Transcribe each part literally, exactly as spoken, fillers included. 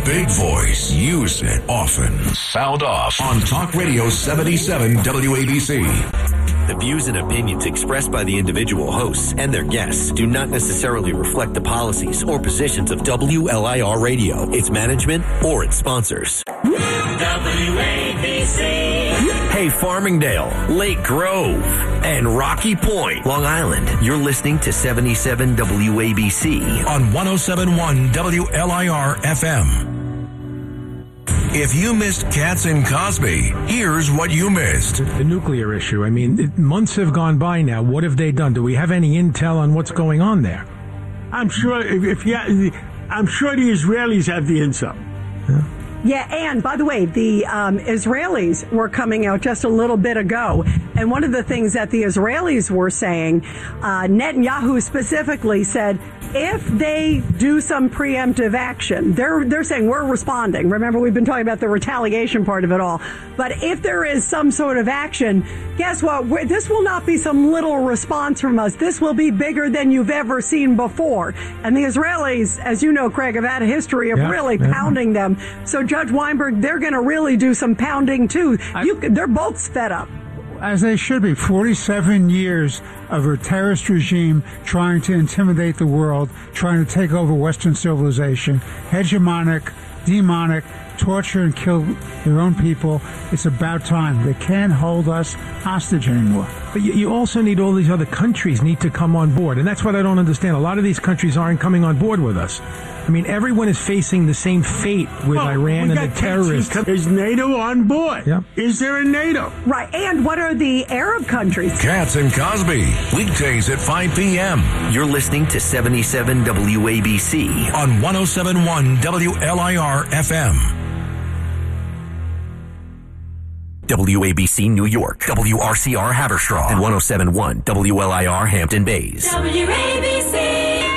big voice. Use it often. Sound off on Talk Radio seventy-seven W A B C. The views and opinions expressed by the individual hosts and their guests do not necessarily reflect the policies or positions of W L I R Radio, its management, or its sponsors. W A B C. Hey, Farmingdale, Lake Grove, and Rocky Point, Long Island. You're listening to seventy-seven W A B C on one oh seven point one W L I R F M. If you missed Katz and Cosby, here's what you missed. The nuclear issue. I mean, it, months have gone by now. What have they done? Do we have any intel on what's going on there? I'm sure if, if yeah, I'm sure the Israelis have the intel. Yeah. Yeah, and by the way, the um, Israelis were coming out just a little bit ago, and one of the things that the Israelis were saying, uh, Netanyahu specifically said, if they do some preemptive action, they're they're saying we're responding. Remember, we've been talking about the retaliation part of it all. But if there is some sort of action, guess what? We're, this will not be some little response from us. This will be bigger than you've ever seen before. And the Israelis, as you know, Craig, have had a history of yeah, really yeah. pounding them. So Judge Weinberg, they're going to really do some pounding too. I, you, they're both fed up. As they should be. forty-seven years of a terrorist regime trying to intimidate the world, trying to take over Western civilization, hegemonic, demonic, torture and kill their own people. It's about time. They can't hold us hostage anymore. But you, you also need all these other countries need to come on board. And that's what I don't understand. A lot of these countries aren't coming on board with us. I mean, everyone is facing the same fate with well, Iran and the terrorists. Is NATO on board? Yeah. Is there a NATO? Right. And what are the Arab countries? Katz and Cosby, weekdays at five p.m. You're listening to seventy-seven W A B C on one oh seven point one W L I R F M. W A B C New York, W R C R Haverstraw, and one oh seven point one W L I R Hampton Bays. W A B C.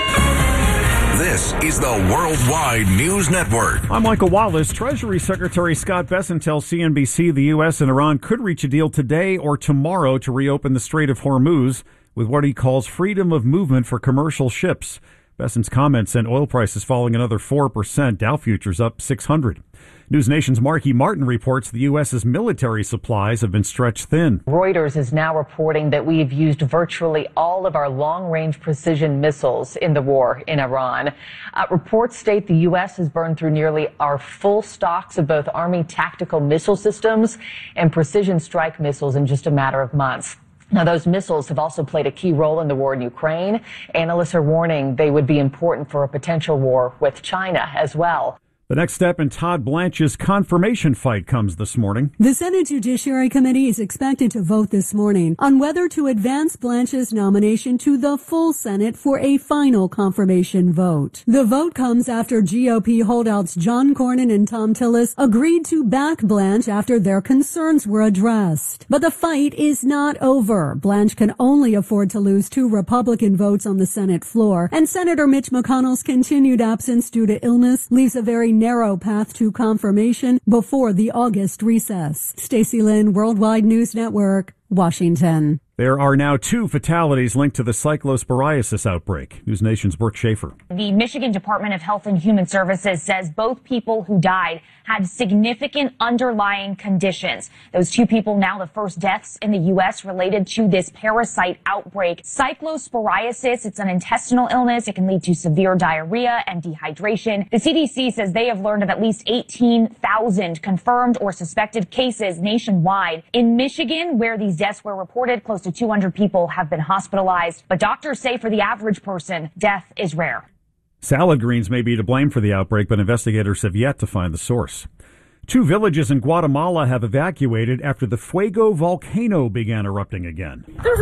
This is the Worldwide News Network. I'm Michael Wallace. Treasury Secretary Scott Bessent tells C N B C the U S and Iran could reach a deal today or tomorrow to reopen the Strait of Hormuz with what he calls freedom of movement for commercial ships. Bessent's comments sent oil prices falling another four percent, Dow futures up six hundred. News Nation's Marky Martin reports the U S's military supplies have been stretched thin. Reuters is now reporting that we have used virtually all of our long-range precision missiles in the war in Iran. Uh, reports state the U S has burned through nearly our full stocks of both Army tactical missile systems and precision strike missiles in just a matter of months. Now, those missiles have also played a key role in the war in Ukraine. Analysts are warning they would be important for a potential war with China as well. The next step in Todd Blanche's confirmation fight comes this morning. The Senate Judiciary Committee is expected to vote this morning on whether to advance Blanche's nomination to the full Senate for a final confirmation vote. The vote comes after G O P holdouts John Cornyn and Thom Tillis agreed to back Blanche after their concerns were addressed. But the fight is not over. Blanche can only afford to lose two Republican votes on the Senate floor, and Senator Mitch McConnell's continued absence due to illness leaves a very narrow path to confirmation before the August recess. Stacey Lynn, Worldwide News Network, Washington. There are now two fatalities linked to the cyclosporiasis outbreak. News Nation's Brooke Schaefer. The Michigan Department of Health and Human Services says both people who died had significant underlying conditions. Those two people now the first deaths in the U S related to this parasite outbreak. Cyclosporiasis, it's an intestinal illness. It can lead to severe diarrhea and dehydration. The C D C says they have learned of at least eighteen thousand confirmed or suspected cases nationwide. In Michigan, where these deaths were reported, close to two hundred people have been hospitalized. But doctors say for the average person, death is rare. Salad greens may be to blame for the outbreak, but investigators have yet to find the source. Two villages in Guatemala have evacuated after the Fuego volcano began erupting again. There's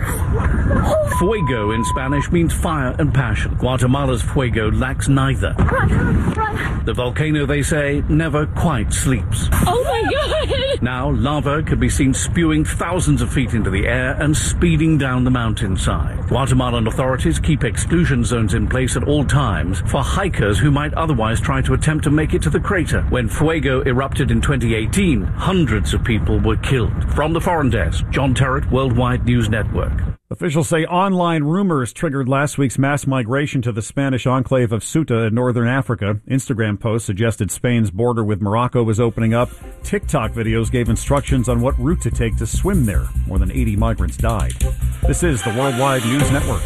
rocks! Fuego in Spanish means fire and passion. Guatemala's Fuego lacks neither. Run, run. The volcano, they say, never quite sleeps. Oh my God! Now lava can be seen spewing thousands of feet into the air and speeding down the mountainside. Guatemalan authorities keep exclusion zones in place at all times for hikers who might otherwise try to attempt to make it to the crater. When Fuego erupted in twenty eighteen, hundreds of people were killed. From the Foreign Desk, John Terrett, Worldwide News Network. Officials say online rumors triggered last week's mass migration to the Spanish enclave of Ceuta in northern Africa. Instagram posts suggested Spain's border with Morocco was opening up. TikTok videos gave instructions on what route to take to swim there. More than eighty migrants died. This is the Worldwide News Network.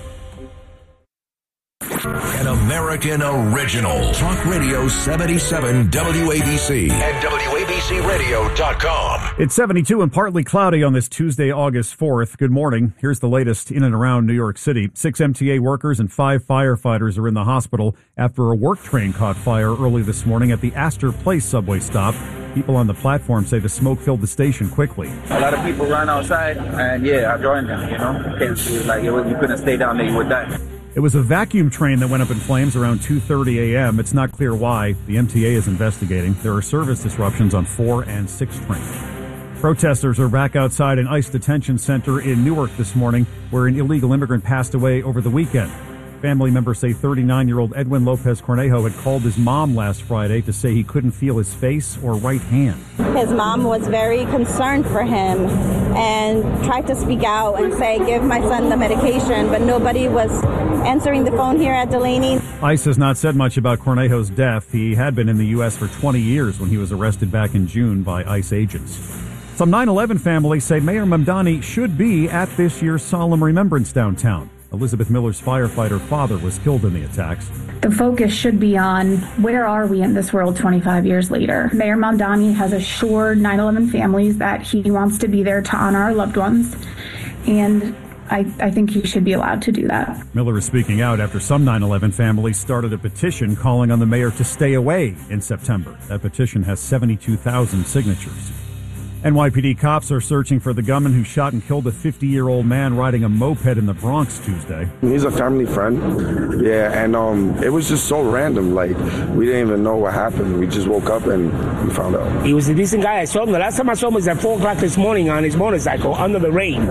An American original. Talk Radio seventy-seven W A B C and W A B C radio dot com. It's seventy-two and partly cloudy on this Tuesday, August fourth. Good morning. Here's the latest in and around New York City. Six M T A workers and five firefighters are in the hospital after a work train caught fire early this morning at the Astor Place subway stop. People on the platform say the smoke filled the station quickly. A lot of people run outside, and yeah, I joined them, you know. Can't, like, it was, you couldn't stay down there, you would die. It was a vacuum train that went up in flames around two thirty a.m. It's not clear why. The M T A is investigating. There are service disruptions on four and six trains. Protesters are back outside an ICE detention center in Newark this morning, where an illegal immigrant passed away over the weekend. Family members say thirty-nine-year-old Edwin Lopez Cornejo had called his mom last Friday to say he couldn't feel his face or right hand. His mom was very concerned for him and tried to speak out and say, give my son the medication, but nobody was answering the phone here at Delaney. ICE has not said much about Cornejo's death. He had been in the U S for twenty years when he was arrested back in June by ICE agents. Some nine eleven families say Mayor Mamdani should be at this year's solemn remembrance downtown. Elizabeth Miller's firefighter father was killed in the attacks. The focus should be on where are we in this world twenty-five years later. Mayor Mamdani has assured nine eleven families that he wants to be there to honor our loved ones, and I, I think he should be allowed to do that. Miller is speaking out after some nine eleven families started a petition calling on the mayor to stay away in September. That petition has seventy-two thousand signatures. N Y P D cops are searching for the gunman who shot and killed a fifty-year-old man riding a moped in the Bronx Tuesday. He's a family friend, yeah, and um, it was just so random. Like, we didn't even know what happened. We just woke up and we found out. He was a decent guy. I saw him. The last time I saw him was at four o'clock this morning on his motorcycle under the rain.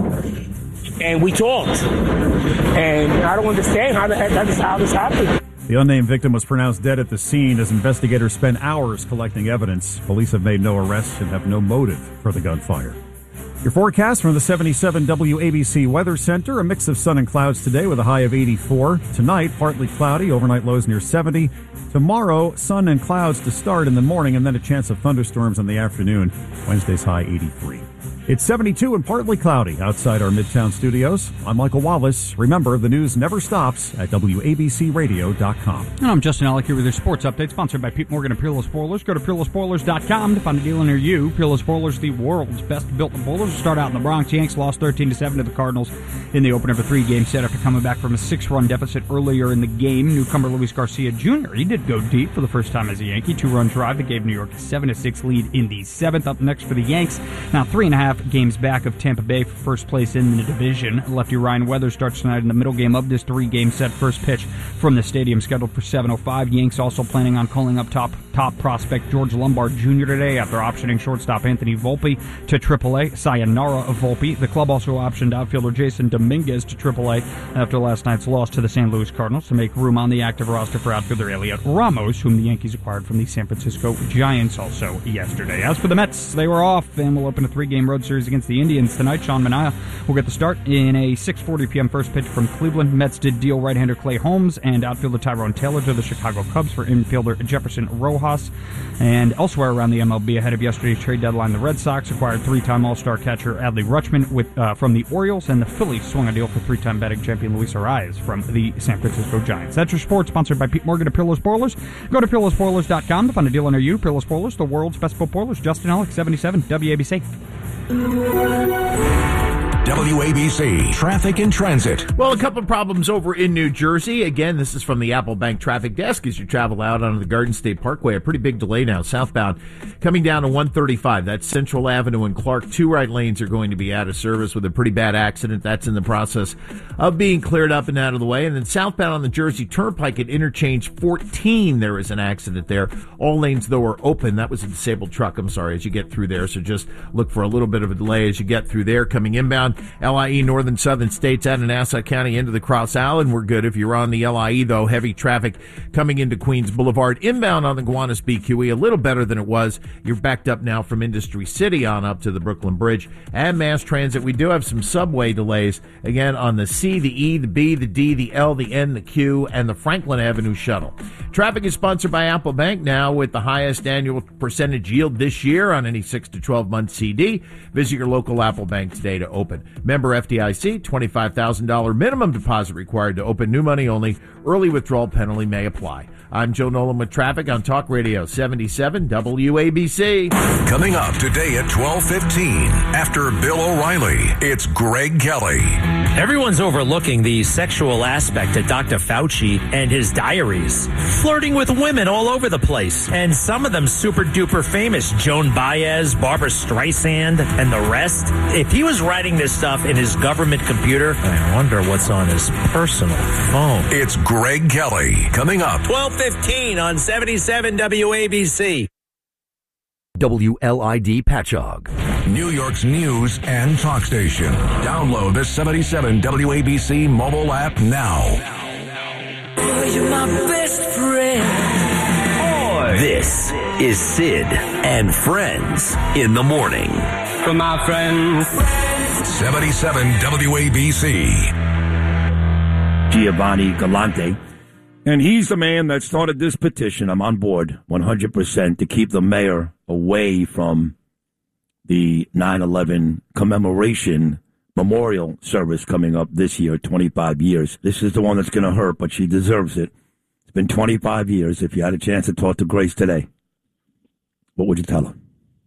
And we talked. And I don't understand how the heck that is how this happened. The unnamed victim was pronounced dead at the scene as investigators spent hours collecting evidence. Police have made no arrests and have no motive for the gunfire. Your forecast from the seventy-seven W A B C Weather Center. A mix of sun and clouds today with a high of eighty-four. Tonight, partly cloudy, overnight lows near seventy. Tomorrow, sun and clouds to start in the morning and then a chance of thunderstorms in the afternoon. Wednesday's high eighty-three. It's seventy-two and partly cloudy outside our Midtown studios. I'm Michael Wallace. Remember, the news never stops at W A B C radio dot com. And I'm Justin Alec here with your sports update, sponsored by Pete Morgan and Peerless Boilers. Go to Peerless Boilers dot com to find a dealer near you. Peerless Boilers, the world's best built boilers. Start out in the Bronx. Yanks lost thirteen to seven to the Cardinals in the opener of a three-game set after coming back from a six-run deficit earlier in the game. Newcomer Luis Garcia Junior He did go deep for the first time as a Yankee. Two-run drive that gave New York a seven to six lead in the seventh. Up next for the Yanks, now three and a half games back of Tampa Bay for first place in the division. Lefty Ryan Weathers starts tonight in the middle game of this three-game set. First pitch from the stadium scheduled for seven oh five. Yanks also planning on calling up top top prospect George Lombard Junior today after optioning shortstop Anthony Volpe to triple A. Sayonara Volpe. The club also optioned outfielder Jason Dominguez to triple A after last night's loss to the Saint Louis Cardinals to make room on the active roster for outfielder Elliot Ramos, whom the Yankees acquired from the San Francisco Giants also yesterday. As for the Mets, they were off and will open a three-game road series against the Indians tonight. Sean Manaea will get the start in a six forty p.m. first pitch from Cleveland. Mets did deal right-hander Clay Holmes and outfielder Tyrone Taylor to the Chicago Cubs for infielder Jefferson Rojas. And elsewhere around the M L B, ahead of yesterday's trade deadline, the Red Sox acquired three-time All-Star catcher Adley Rutschman with, uh, from the Orioles, and the Phillies swung a deal for three-time batting champion Luis Arraez from the San Francisco Giants. That's your sports, sponsored by Pete Morgan of Peerless Boilers. Go to Peerless Boilers dot com to find a deal near you. Peerless Boilers, the world's best boat boilers. Justin Alec, seventy-seven W A B C. W A B C Traffic and Transit. Well, a couple of problems over in New Jersey. Again, this is from the Apple Bank Traffic Desk as you travel out onto the Garden State Parkway. A pretty big delay now, southbound. Coming down to one thirty-five, that's Central Avenue and Clark. Two right lanes are going to be out of service with a pretty bad accident. That's in the process of being cleared up and out of the way. And then southbound on the Jersey Turnpike at Interchange fourteen, there is an accident there. All lanes, though, are open. That was a disabled truck, I'm sorry, as you get through there. So just look for a little bit of a delay as you get through there. Coming inbound southbound L I E northern southern states out of Nassau County into the Cross Island. We're good. If you're on the L I E, though, heavy traffic coming into Queens Boulevard. Inbound on the Gowanus B Q E, a little better than it was. You're backed up now from Industry City on up to the Brooklyn Bridge. And mass transit, we do have some subway delays, again, on the C, the E, the B, the D, the L, the N, the Q, and the Franklin Avenue shuttle. Traffic is sponsored by Apple Bank, now with the highest annual percentage yield this year on any six to twelve month C D. Visit your local Apple Bank today to open. Member F D I C, twenty-five thousand dollars minimum deposit required to open. New money only. Early withdrawal penalty may apply. I'm Joe Nolan with traffic on Talk Radio seventy-seven W A B C. Coming up today at twelve fifteen, after Bill O'Reilly, it's Greg Kelly. Everyone's overlooking the sexual aspect of Doctor Fauci and his diaries. Flirting with women all over the place. And some of them super duper famous. Joan Baez, Barbara Streisand, and the rest. If he was writing this stuff in his government computer, I wonder what's on his personal phone. It's Greg Kelly. Coming up. twelve fifteen on seventy-seven W A B C. W L I D Patchogue, New York's news and talk station. Download the seventy-seven W A B C mobile app now. Oh, you're my best friend. This is Sid and Friends in the morning. For my friends. seventy-seven W A B C. Giovanni Galante. And he's the man that started this petition. I'm on board one hundred percent to keep the mayor away from the nine eleven commemoration memorial service coming up this year, twenty-five years. This is the one that's going to hurt, but she deserves it. It's been twenty-five years. If you had a chance to talk to Grace today, what would you tell her?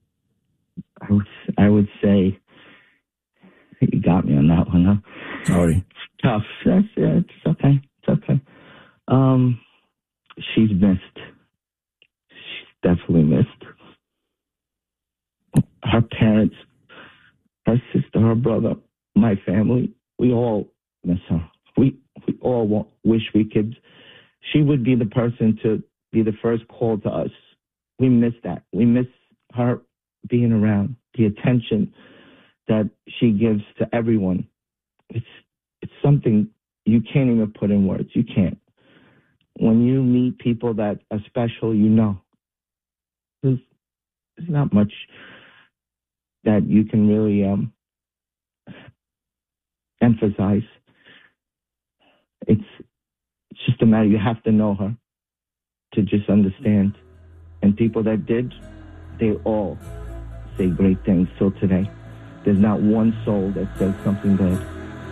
I would, I would say, you got me on that one, huh? Sorry. It's tough. That's, yeah, it's okay. It's okay. Um, she's missed. She's definitely missed. Her parents, her sister, her brother, my family, we all miss her. We we all want, wish we could. She would be the person to be the first call to us. We miss that. We miss her being around, the attention that she gives to everyone. It's it's something you can't even put in words. You can't. When you meet people that are special, you know. There's, there's not much that you can really um, emphasize. It's, it's just a matter, you have to know her to just understand. And people that did, they all say great things till today. There's not one soul that says something good.